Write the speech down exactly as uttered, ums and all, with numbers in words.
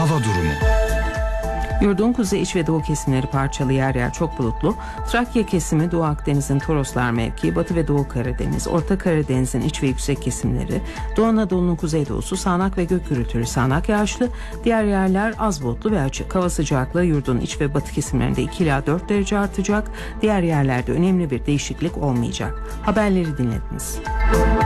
Hava durumu. Yurdun kuzey, iç ve doğu kesimleri parçalı, yer yer çok bulutlu. Trakya kesimi, Doğu Akdeniz'in Toroslar mevkii, Batı ve Doğu Karadeniz, Orta Karadeniz'in iç ve yüksek kesimleri, Doğu Anadolu'nun kuzeydoğusu sağanak ve gök gürültülü sağanak yağışlı. Diğer yerler az bulutlu ve açık. Hava sıcaklığı yurdun iç ve batı kesimlerinde iki ila dört derece artacak. Diğer yerlerde önemli bir değişiklik olmayacak. Haberleri dinlediniz.